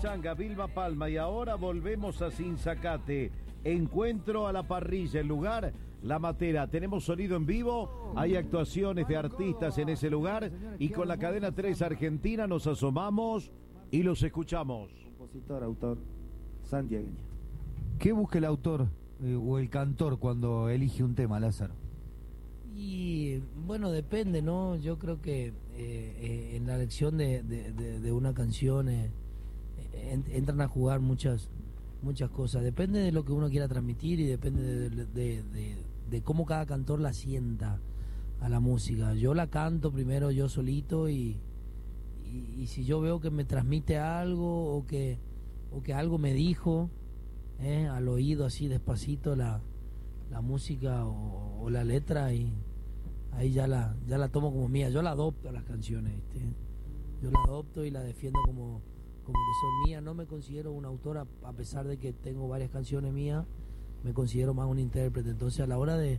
Changa, Vilma Palma, y ahora volvemos a Sinzacate. Encuentro a la parrilla, el lugar, La Matera. Tenemos sonido en vivo, hay actuaciones de artistas en ese lugar y con la cadena 3 Argentina nos asomamos y los escuchamos. Compositor, autor, santiagueño. ¿Qué busca el autor o el cantor cuando elige un tema, Lázaro? Y bueno, depende, ¿no? Yo creo que en la elección de una canción entran a jugar muchas cosas. Depende de lo que uno quiera transmitir y depende de cómo cada cantor la sienta a la música. Yo la canto primero yo solito y si yo veo que me transmite algo o que algo me dijo al oído así despacito la música o la letra, y ahí ya la tomo como mía. Yo la adopto a las canciones, ¿viste? Yo la adopto y la defiendo como que son mías. No me considero un autor a pesar de que tengo varias canciones mías, me considero más un intérprete. Entonces a la hora de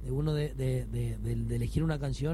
elegir una canción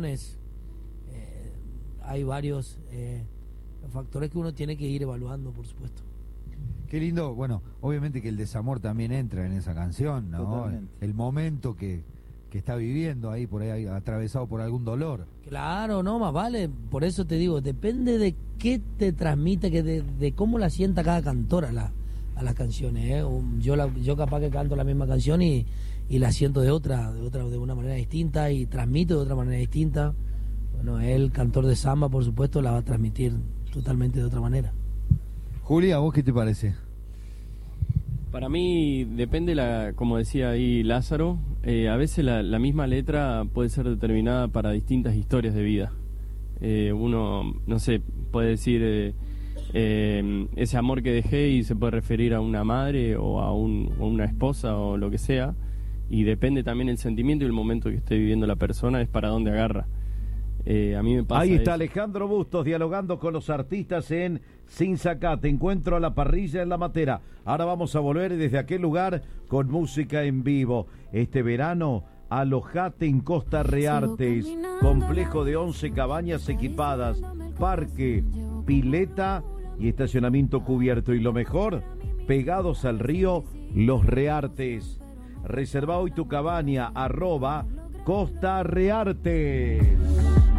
hay varios factores que uno tiene que ir evaluando, por supuesto. Qué lindo, bueno, obviamente que el desamor también entra en esa canción, ¿no? Totalmente. El momento que está viviendo ahí, por ahí, atravesado por algún dolor. Claro, no, más vale, por eso te digo, depende de qué te transmite, de cómo la sienta cada cantor a las canciones, Yo capaz que canto la misma canción y la siento de una manera distinta y transmito de otra manera distinta. Bueno, el cantor de samba, por supuesto, la va a transmitir totalmente de otra manera. Julia, ¿a vos qué te parece? Para mí depende, como decía ahí Lázaro, a veces la misma letra puede ser determinada para distintas historias de vida. Uno, no sé, puede decir ese amor que dejé y se puede referir a una madre o a una esposa o lo que sea, y depende también el sentimiento y el momento que esté viviendo la persona, es para dónde agarra. A mí me pasa Ahí está eso. Alejandro Bustos dialogando con los artistas en Sinzacate. Encuentro a la parrilla en La Matera. Ahora vamos a volver desde aquel lugar con música en vivo. Este verano, alojate en Costa Reartes, complejo de 11 cabañas equipadas, parque, pileta y estacionamiento cubierto. Y lo mejor, pegados al río Los Reartes. Reserva hoy tu cabaña, @Costa Reartes.